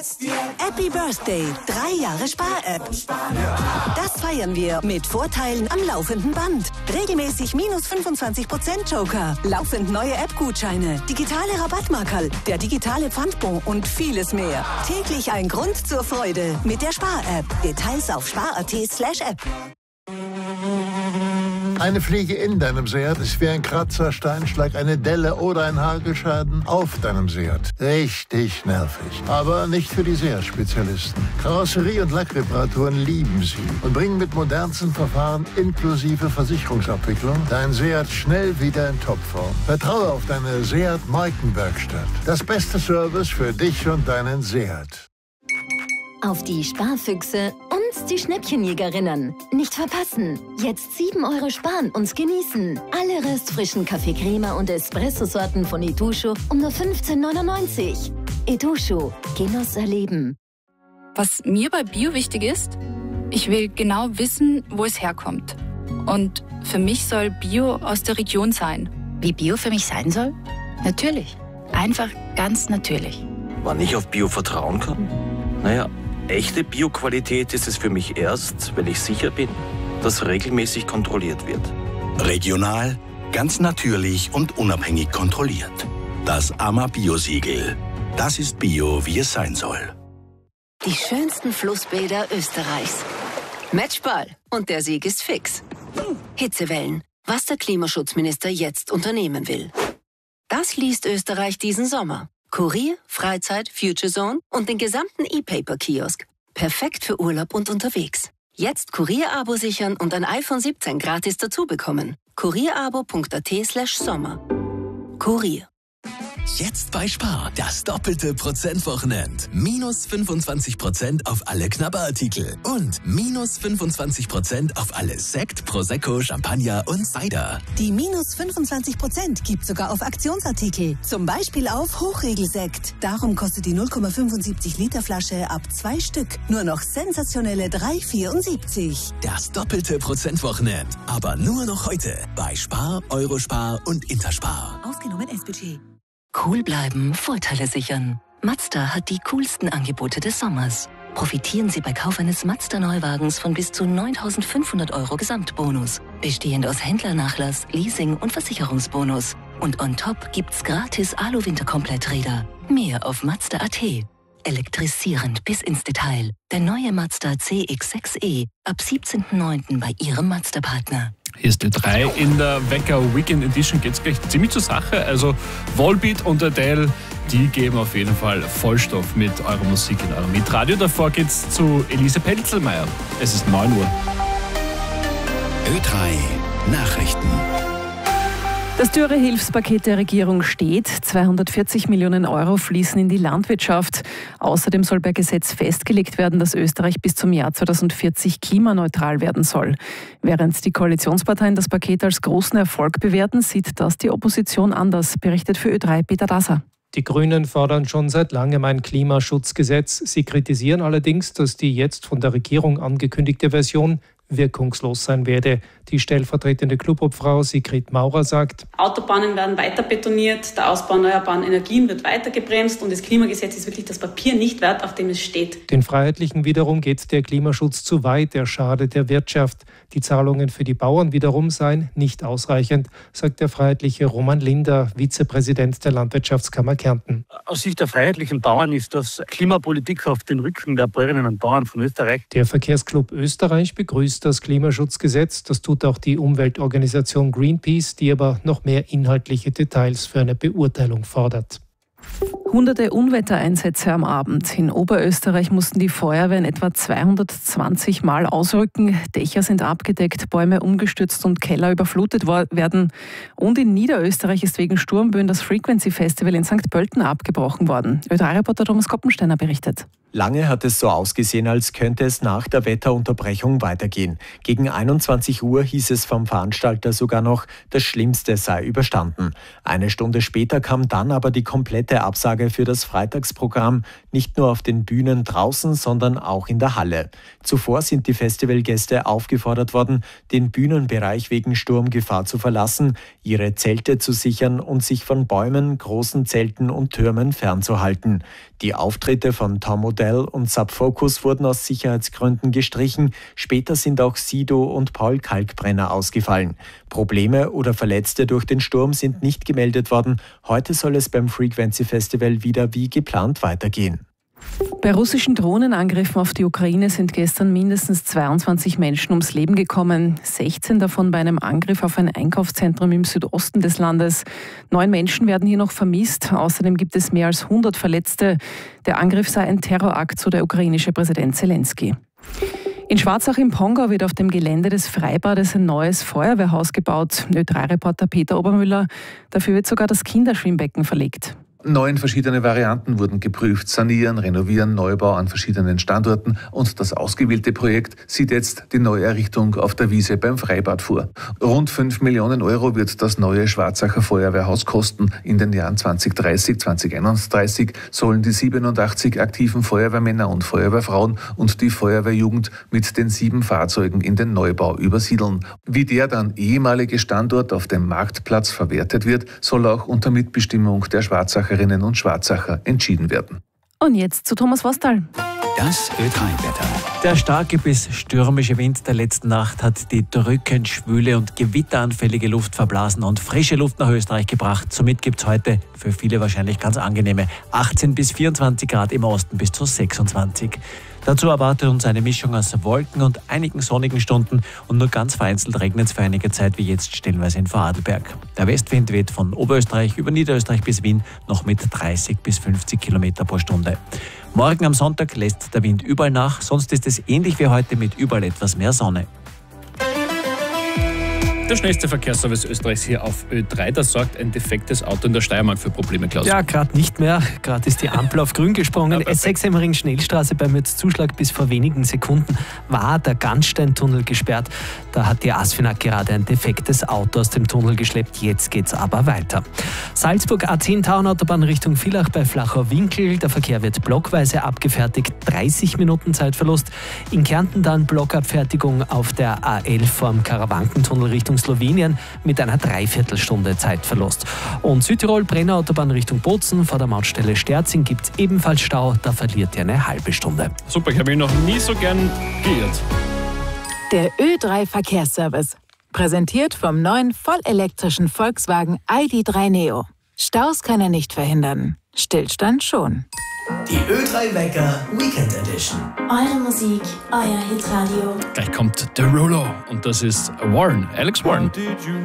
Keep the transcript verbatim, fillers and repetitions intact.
Happy Birthday, drei Jahre Spar-App. Das feiern wir mit Vorteilen am laufenden Band. Regelmäßig minus fünfundzwanzig Prozent Joker, laufend neue App-Gutscheine, digitale Rabattmarkerl, der digitale Pfandbon und vieles mehr. Täglich ein Grund zur Freude mit der Spar-App. Details auf spar.at slash app. Eine Fliege in deinem Seat ist wie ein Kratzer, Steinschlag, eine Delle oder ein Hagelschaden auf deinem Seat. Richtig nervig. Aber nicht für die Seat-Spezialisten. Karosserie- und Lackreparaturen lieben sie und bringen mit modernsten Verfahren inklusive Versicherungsabwicklung dein Seat schnell wieder in Topform. Vertraue auf deine Seat-Markenwerkstatt. Das beste Service für dich und deinen Seat. Auf die Sparfüchse und die Schnäppchenjägerinnen. Nicht verpassen. Jetzt sieben Euro sparen und genießen. Alle restfrischen Kaffee-Crema und Espresso-Sorten von Itochu um nur fünfzehn neunundneunzig. Itochu. Genuss erleben. Was mir bei Bio wichtig ist, ich will genau wissen, wo es herkommt. Und für mich soll Bio aus der Region sein. Wie Bio für mich sein soll? Natürlich. Einfach ganz natürlich. Wann ich auf Bio vertrauen kann? Naja, echte Bio-Qualität ist es für mich erst, wenn ich sicher bin, dass regelmäßig kontrolliert wird. Regional, ganz natürlich und unabhängig kontrolliert. Das A M A Bio-Siegel. Das ist Bio, wie es sein soll. Die schönsten Flussbäder Österreichs. Matchball. Und der Sieg ist fix. Hitzewellen. Was der Klimaschutzminister jetzt unternehmen will. Das liest Österreich diesen Sommer. Kurier, Freizeit, Future Zone und den gesamten E-Paper-Kiosk. Perfekt für Urlaub und unterwegs. Jetzt Kurier-Abo sichern und ein iPhone siebzehn gratis dazu bekommen. kurierabo.at slash Sommer. Kurier. Jetzt bei Spar, das doppelte Prozentwochenende. Minus fünfundzwanzig Prozent auf alle Knabberartikel und minus fünfundzwanzig Prozent auf alle Sekt, Prosecco, Champagner und Cider. Die minus fünfundzwanzig Prozent gibt sogar auf Aktionsartikel. Zum Beispiel auf Hochregelsekt. Darum kostet die null Komma fünfundsiebzig Liter Flasche ab zwei Stück nur noch sensationelle drei Komma vierundsiebzig. Das doppelte Prozentwochenende. Aber nur noch heute bei Spar, Eurospar und Interspar. Aufgenommen S-Budget. Cool bleiben, Vorteile sichern. Mazda hat die coolsten Angebote des Sommers. Profitieren Sie bei Kauf eines Mazda-Neuwagens von bis zu neuntausendfünfhundert Euro Gesamtbonus. Bestehend aus Händlernachlass, Leasing und Versicherungsbonus. Und on top gibt's gratis Alu-Winterkompletträder. Mehr auf Mazda Punkt at. Elektrisierend bis ins Detail. Der neue Mazda C X sechs E ab siebzehnten neunten bei Ihrem Mazda-Partner. Hier ist Ö drei in der Wecker Weekend Edition, geht's gleich ziemlich zur Sache. Also Volbeat und Adele, die geben auf jeden Fall Vollstoff mit eurer Musik in eurem Mitradio. Davor geht's zu Elise Pelzelmeier. Es ist neun Uhr. Ö drei Nachrichten. Das Dürrehilfspaket der Regierung steht. zweihundertvierzig Millionen Euro fließen in die Landwirtschaft. Außerdem soll per Gesetz festgelegt werden, dass Österreich bis zum Jahr zweitausendvierzig klimaneutral werden soll. Während die Koalitionsparteien das Paket als großen Erfolg bewerten, sieht das die Opposition anders, berichtet für Ö drei Peter Dasser. Die Grünen fordern schon seit langem ein Klimaschutzgesetz. Sie kritisieren allerdings, dass die jetzt von der Regierung angekündigte Version wirkungslos sein werde. Die stellvertretende Clubobfrau Sigrid Maurer sagt: Autobahnen werden weiter betoniert, der Ausbau erneuerbaren Energien wird weiter gebremst und das Klimagesetz ist wirklich das Papier nicht wert, auf dem es steht. Den Freiheitlichen wiederum geht der Klimaschutz zu weit, er schadet der Wirtschaft. Die Zahlungen für die Bauern wiederum seien nicht ausreichend, sagt der Freiheitliche Roman Linder, Vizepräsident der Landwirtschaftskammer Kärnten. Aus Sicht der freiheitlichen Bauern ist das Klimapolitik auf den Rücken der Bäuerinnen und Bauern von Österreich. Der Verkehrsclub Österreich begrüßt das Klimaschutzgesetz. Das tut auch die Umweltorganisation Greenpeace, die aber noch mehr inhaltliche Details für eine Beurteilung fordert. Hunderte Unwettereinsätze am Abend. In Oberösterreich mussten die Feuerwehren etwa zweihundertzwanzig Mal ausrücken. Dächer sind abgedeckt, Bäume umgestürzt und Keller überflutet werden. Und in Niederösterreich ist wegen Sturmböen das Frequency Festival in Sankt Pölten abgebrochen worden. Ö drei Reporter Thomas Koppensteiner berichtet. Lange hat es so ausgesehen, als könnte es nach der Wetterunterbrechung weitergehen. Gegen einundzwanzig Uhr hieß es vom Veranstalter sogar noch, das Schlimmste sei überstanden. Eine Stunde später kam dann aber die komplette Absage Grundlage für das Freitagsprogramm, nicht nur auf den Bühnen draußen, sondern auch in der Halle. Zuvor sind die Festivalgäste aufgefordert worden, den Bühnenbereich wegen Sturmgefahr zu verlassen, ihre Zelte zu sichern und sich von Bäumen, großen Zelten und Türmen fernzuhalten. Die Auftritte von Tom Odell und Sub Focus wurden aus Sicherheitsgründen gestrichen. Später sind auch Sido und Paul Kalkbrenner ausgefallen. Probleme oder Verletzte durch den Sturm sind nicht gemeldet worden. Heute soll es beim Frequency Festival wieder wie geplant weitergehen. Bei russischen Drohnenangriffen auf die Ukraine sind gestern mindestens zweiundzwanzig Menschen ums Leben gekommen, sechzehn davon bei einem Angriff auf ein Einkaufszentrum im Südosten des Landes. Neun Menschen werden hier noch vermisst, außerdem gibt es mehr als hundert Verletzte. Der Angriff sei ein Terrorakt, so der ukrainische Präsident Zelensky. In Schwarzach im Pongau wird auf dem Gelände des Freibades ein neues Feuerwehrhaus gebaut. Ö drei Reporter Peter Obermüller. Dafür wird sogar das Kinderschwimmbecken verlegt. Neun verschiedene Varianten wurden geprüft. Sanieren, renovieren, Neubau an verschiedenen Standorten. Und das ausgewählte Projekt sieht jetzt die Neuerrichtung auf der Wiese beim Freibad vor. Rund fünf Millionen Euro wird das neue Schwarzacher Feuerwehrhaus kosten. In den Jahren zwanzig dreißig, zwanzig einunddreißig sollen die siebenundachtzig aktiven Feuerwehrmänner und Feuerwehrfrauen und die Feuerwehrjugend mit den sieben Fahrzeugen in den Neubau übersiedeln. Wie der dann ehemalige Standort auf dem Marktplatz verwertet wird, soll auch unter Mitbestimmung der Schwarzacherinnen und Schwarzacher entschieden werden. Und jetzt zu Thomas Vostal. Das Ö drei Wetter. Der starke bis stürmische Wind der letzten Nacht hat die drückend schwüle und gewitteranfällige Luft verblasen und frische Luft nach Österreich gebracht. Somit gibt es heute für viele wahrscheinlich ganz angenehme achtzehn bis vierundzwanzig Grad, im Osten bis zu sechsundzwanzig. Dazu erwartet uns eine Mischung aus Wolken und einigen sonnigen Stunden und nur ganz vereinzelt regnet es für einige Zeit, wie jetzt stellenweise in Vorarlberg. Der Westwind weht von Oberösterreich über Niederösterreich bis Wien noch mit dreißig bis fünfzig Kilometer pro Stunde. Morgen am Sonntag lässt der Wind überall nach, sonst ist es ähnlich wie heute mit überall etwas mehr Sonne. Der schnellste Verkehrsservice Österreichs hier auf Ö drei, da sorgt ein defektes Auto in der Steiermark für Probleme, Klaus. Ja, gerade nicht mehr. Gerade ist die Ampel auf grün gesprungen. S sechs im Ring Schnellstraße beim Mürzzuschlag bis vor wenigen Sekunden war der Gansteintunnel gesperrt. Da hat die ASFINAG gerade ein defektes Auto aus dem Tunnel geschleppt. Jetzt geht's aber weiter. Salzburg A zehn Tauernautobahn Richtung Villach bei Flachau Winkel. Der Verkehr wird blockweise abgefertigt. dreißig Minuten Zeitverlust. In Kärnten dann Blockabfertigung auf der A elf vom Karawankentunnel Richtung Slowenien mit einer Dreiviertelstunde Zeitverlust. Und Südtirol Brenner Autobahn Richtung Bozen vor der Mautstelle Sterzing gibt es ebenfalls Stau, da verliert ihr eine halbe Stunde. Super, ich habe mich noch nie so gern geirrt. Der Ö drei Verkehrsservice. Präsentiert vom neuen vollelektrischen Volkswagen I D drei Neo. Staus kann er nicht verhindern. Stillstand schon. Die Ö drei Wecker Weekend Edition. Eure Musik, euer Hitradio. Gleich kommt Derulo und das ist Warren, Alex Warren.